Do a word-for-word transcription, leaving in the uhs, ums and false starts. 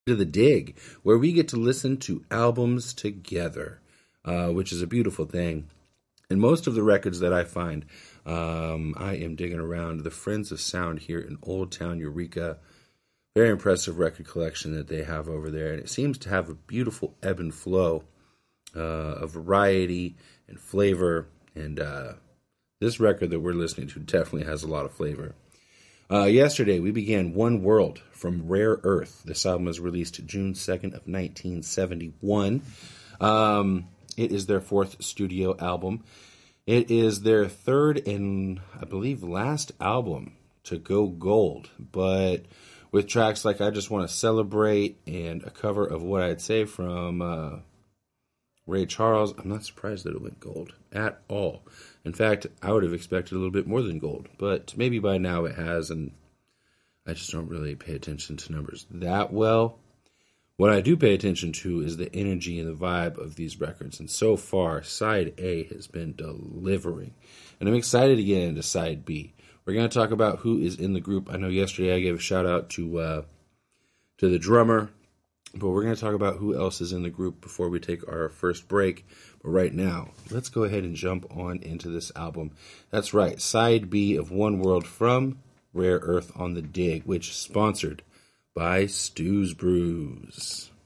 to The Dig, where we get to listen to albums together, uh, which is a beautiful thing. And most of the records that I find, um, I am digging around the Friends of Sound here in Old Town Eureka. Very impressive record collection that they have over there. And it seems to have a beautiful ebb and flow uh, of variety and flavor. And uh, this record that we're listening to definitely has a lot of flavor. Uh, yesterday, we began One World from Rare Earth. This album was released June second of nineteen seventy-one. Um, it is their fourth studio album. It is their third and, I believe, last album to go gold. But with tracks like I Just Want to Celebrate and a cover of What I'd Say from uh, Ray Charles, I'm not surprised that it went gold at all. In fact, I would have expected a little bit more than gold, but maybe by now it has, and I just don't really pay attention to numbers that well. What I do pay attention to is the energy and the vibe of these records, and so far, Side A has been delivering. And I'm excited to get into Side B. We're going to talk about who is in the group. I know yesterday I gave a shout-out to uh, to the drummer, but we're going to talk about who else is in the group before we take our first break. But right now, let's go ahead and jump on into this album. That's right, Side B of One World from Rare Earth on The Dig, which is sponsored by Stu's Brews.